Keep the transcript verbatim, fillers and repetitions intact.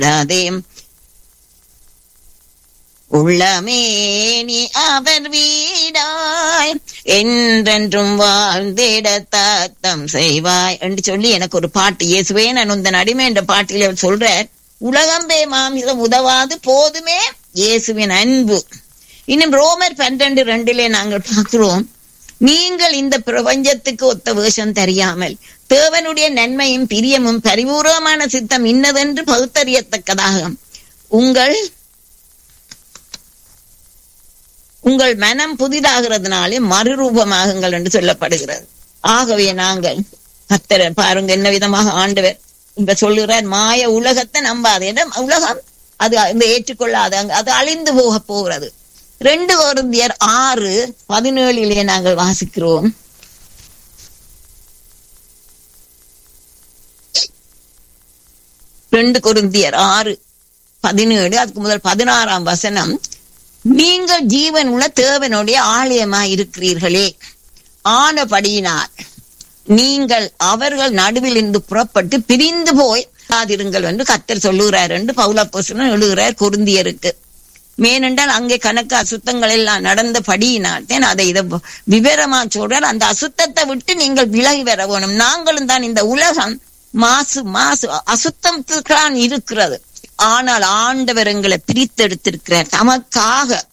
அதே உள்ளமே நீ அவர் வீடாய் என்றென்றும் வாழ்ந்திட தாத்தம் செய்வாய் என்று சொல்லி எனக்கு ஒரு பாட்டு இயேசுவே நான் உந்தன் அடிமை என்ற பாட்டிலே சொல்ற உலகம்பே மாமிசம் உதவாது போதுமே இயேசுவின் அன்பு. இன்னும் ரோமர் பன்னிரண்டு ரெண்டிலே நாங்கள் பார்க்கிறோம், நீங்கள் இந்த பிரபஞ்சத்துக்கு ஒத்த வேஷம் தெரியாமல் தேவனுடைய நன்மையும் பிரியமும் பரிபூர்வமான சித்தம் இன்னதென்று பகுத்தறியத்தக்கதாக உங்கள் உங்கள் மனம் புதிதாகிறதுனாலே மறுரூபமாகுங்கள் என்று சொல்லப்படுகிறது. ஆகவே நாங்கள் கர்த்தரை பாருங்க என்ன விதமாக ஆண்டவர் இங்க சொல்லுகிறார், மாய உலகத்தை நம்பாது. உலகம் அது இந்த ஏற்றுக்கொள்ளாது, அது அழிந்து போக போகிறது. ரெண்டு கொரிந்தியர் ஆறு பதினேழிலே நாங்கள் வாசிக்கிறோம். ரெண்டு கொரிந்தியர் ஆறு பதினேழு அதுக்கு முதல் பதினாறாம் வசனம், நீங்கள் ஜீவன் உள்ள தேவனுடைய ஆலயமாய் இருக்கிறீர்களே, ஆனபடியினால் நீங்கள் அவர்கள் நடுவில் இருந்து புறப்பட்டு பிரிந்து போய் காதிருங்கள் என்று கர்த்தர் சொல்லுகிறார் என்று பவுலப்போஸ்தலன் எழுதுகிறார் கொரிந்தியருக்கு. மேனென்றால் அங்கே கணக்கு அசுத்தங்கள் எல்லாம் நடந்தபடியினால் தான் அதை இதை விவரமா சொல்றார். அந்த அசுத்தத்தை விட்டு நீங்கள் விலகி வர வேணும். நாங்களும் தான் இந்த உலகம் மாசு மாசு அசுத்தத்துக்கான் இருக்கிறது. ஆனால் ஆண்டவர் எங்களை பிரித்தெடுத்திருக்கிறார், தமக்காக